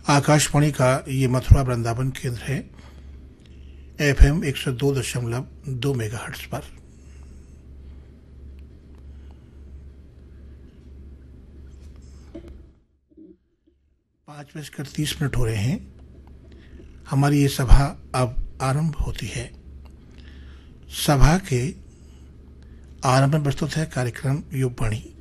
आकाशवाणी का ये मथुरा वृंदावन केंद्र है, FM 102.2 मेगाहर्ट्ज पर। पाँच बजकर 30 हो रहे हैं। हमारी ये सभा अब आरंभ होती है। सभा के आरंभ में प्रस्तुत है कार्यक्रम युगवाणी।